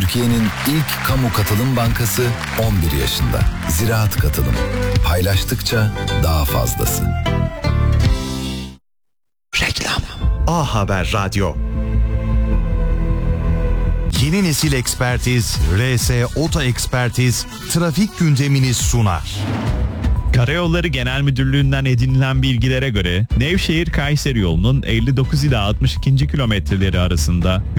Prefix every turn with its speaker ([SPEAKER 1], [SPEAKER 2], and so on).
[SPEAKER 1] Türkiye'nin ilk kamu katılım bankası 11 yaşında. Ziraat Katılım. Paylaştıkça daha fazlası. Reklam.
[SPEAKER 2] A Haber Radyo. Yeni nesil ekspertiz, RS Oto Ekspertiz, trafik gündemini sunar.
[SPEAKER 3] Karayolları Genel Müdürlüğü'nden edinilen bilgilere göre Nevşehir-Kayseri yolunun 59 ila 62. kilometreleri arasında